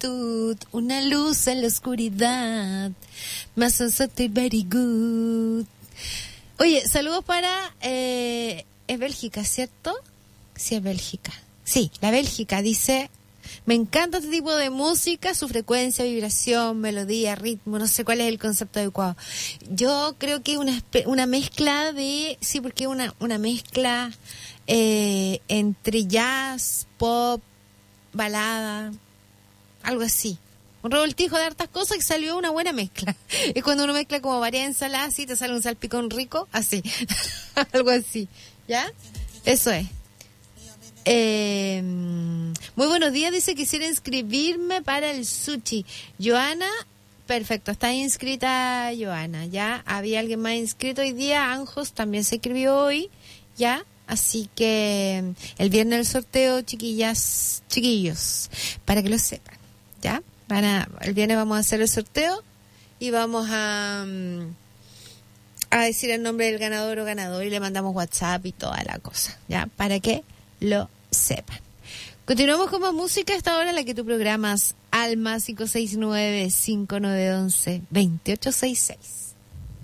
plenitud, una luz en la oscuridad, más sunset very good. Oye, saludos para, es Bélgica, ¿cierto? Sí, es Bélgica. Sí, la Bélgica dice, me encanta este tipo de música, su frecuencia, vibración, melodía, ritmo, no sé cuál es el concepto adecuado. Yo creo que una mezcla de, sí, porque una mezcla entre jazz, pop, balada, algo así. Un revoltijo de hartas cosas que salió una buena mezcla. Es cuando uno mezcla como varias ensaladas, así te sale un salpicón rico, así. Algo así. ¿Ya? Eso es. Muy buenos días, dice que quisiera inscribirme para el sushi. Joana, perfecto, está inscrita Joana, ¿ya? Había alguien más inscrito hoy día, Anjos también se inscribió hoy, ¿ya? Así que el viernes el sorteo, chiquillos, para que lo sepan, ¿ya? El viernes vamos a hacer el sorteo y vamos a decir el nombre del ganador o ganador y le mandamos WhatsApp y toda la cosa, ¿ya? Para que lo sepan. Continuamos con más música a esta hora, la que tú programas al más 569-5911-2866.